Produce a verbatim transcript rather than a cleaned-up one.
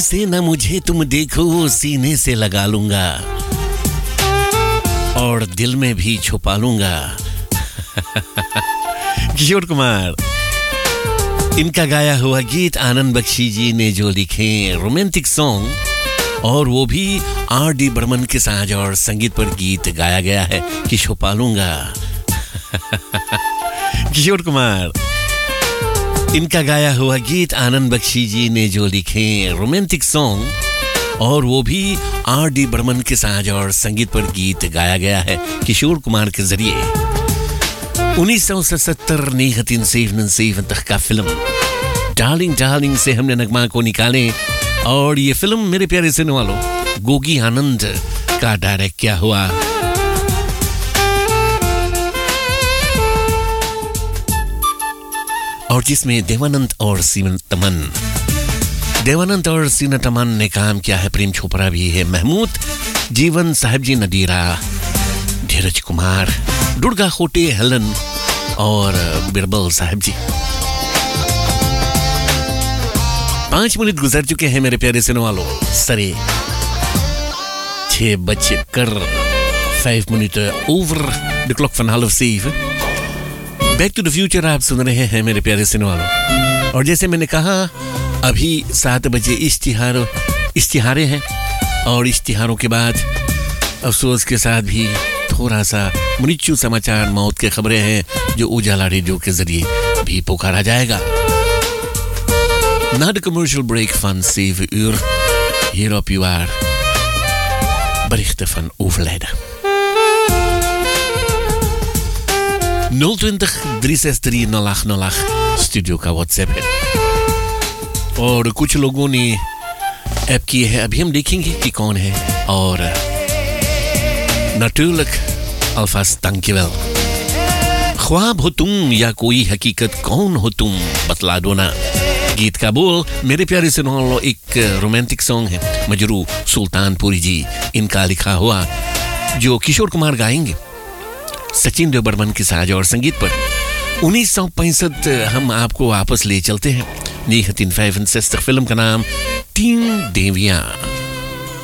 ऐसे न मुझे तुम देखो, सीने से लगा लूंगा और दिल में भी छुपा लूंगा। किशोर कुमार, इनका गाया हुआ गीत आनंद बख्शी जी ने जो लिखे रोमांटिक सॉन्ग, और वो भी आर डी बर्मन के साज और संगीत पर गीत गाया गया है कि छुपा लूंगा। किशोर कुमार, इनका गाया हुआ गीत आनंद बख्शी जी ने जो लिखे रोमांटिक सॉन्ग, और वो भी आर डी बर्मन के साज और संगीत पर गीत गाया गया है किशोर कुमार के जरिए। उन्नीस सौ सत्तर तक का फिल्म डार्लिंग डार्लिंग से हमने नगमा को निकाले, और ये फिल्म मेरे प्यारे सुनने वालों गोगी आनंद का डायरेक्ट किया हुआ। और जिसमें देवानंद और सीमा तमन देवानंद और सीमा तमन ने काम किया है। प्रेम चोपड़ा भी है, महमूद जीवन साहब जी नदीरा, धीरज कुमार, दुर्गा खोटे, हेलन और बिरबल साहब जी। पांच मिनट गुजर चुके हैं मेरे प्यारे सुनने वालों, सरे छह बज कर five minute over the clock for hall of save. Back to the future आप सुन रहे हैं मेरे प्यारे सुनने वालों, और जैसे मैंने कहा अभी सात बजे इश्तिहार इश्तिहारे हैं, और इश्तिहारों के बाद अफसोस के साथ भी थोड़ा सा मृत्यु समाचार, मौत की खबरें हैं जो उजाला रेडियो के जरिए भी पुकारा जाएगा। Na de commercial break van zeven uur hier op uw haar. Berichten van overlijden. nul twintig drie zes drie nul acht nul acht studio का व्हाट्सएप है, और कुछ लोगों ने ऐप किए हैं, अभी हम देखेंगे कि कौन है। और natuurlijk alvast dankjewel। ख्वाब हो तुम या कोई हकीकत, कौन हो तुम बतला दो ना। गीत का बोल मेरे प्यारे सुनने वालों एक रोमांटिक सॉन्ग है, मजरू सुल्तानपुरी जी इनका लिखा हुआ, जो किशोर कुमार गाएंगे सचिन देव बर्मन के साज और संगीत पर। उन्नीस सौ पैंसठ हम आपको वापस ले चलते हैं। negentien vijfenzestig, फिल्म का नाम तीन देवियां।